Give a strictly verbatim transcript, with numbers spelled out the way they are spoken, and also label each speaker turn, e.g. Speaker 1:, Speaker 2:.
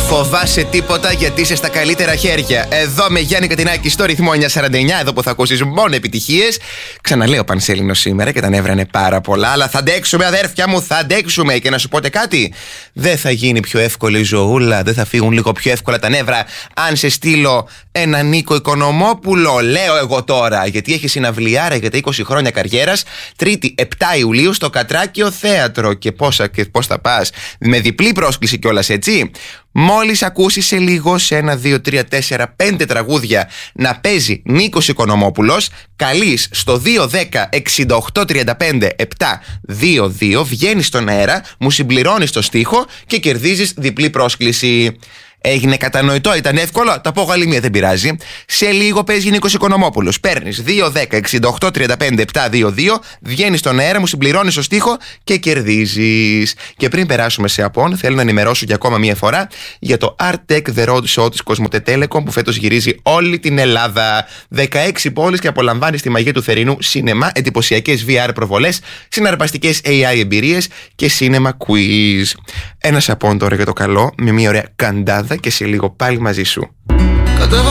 Speaker 1: φοβάσαι τίποτα γιατί είσαι στα καλύτερα χέρια. Εδώ με Γιάννη Κατινάκη στο ρυθμό εννιακόσια σαράντα εννιά, εδώ που θα ακούσεις μόνο επιτυχίες. Ξαναλέω Πανσέλινος σήμερα και τα νεύρα είναι πάρα πολλά. Αλλά θα αντέξουμε, αδέρφια μου, θα αντέξουμε. Και να σου πω κάτι, δεν θα γίνει πιο εύκολη η ζωούλα, δεν θα φύγουν λίγο πιο εύκολα τα νεύρα αν σε στείλω ένα Νίκο Οικονομόπουλο. Λέω εγώ τώρα, γιατί έχει συναυλιάρα για τα είκοσι χρόνια καριέρας. Τρίτη επτά Ιουλίου στο Κατράκιο Θέατρο. Και πώς και πώς θα πας, με διπλή πρόσκληση κιόλας, έτσι. Μόλις ακούσεις σε λίγο σε ένα, δύο, τρία, τέσσερα, πέντε τραγούδια να παίζει Νίκος Οικονομόπουλος, καλείς στο δύο δέκα εξήντα οκτώ τριάντα πέντε επτακόσια είκοσι δύο, βγαίνεις στον αέρα, μου συμπληρώνεις το στίχο και κερδίζεις διπλή πρόσκληση. Έγινε κατανοητό, ήταν εύκολο. Τα πω εγώ άλλη μία, δεν πειράζει. Σε λίγο παίζει Νίκος Οικονομόπουλος. Παίρνεις δύο δέκα εξήντα οκτώ τριάντα πέντε επτακόσια είκοσι δύο, βγαίνεις στον αέρα, μου συμπληρώνεις το στίχο και κερδίζεις. Και πριν περάσουμε σε απόν, θέλω να ενημερώσω για ακόμα μία φορά για το Art Tech The Road Show της Κοσμοτέ Telecom που φέτος γυρίζει όλη την Ελλάδα. δεκαέξι πόλεις και απολαμβάνεις τη μαγεία του θερινού σίνεμα, εντυπωσιακές βι αρ προβολές, συναρπαστικές έι άι εμπειρίες και σίνεμα quiz. Ένας απόν τώρα για το καλό, με μία ωραία καντάδα και σε λίγο πάλι μαζί σου.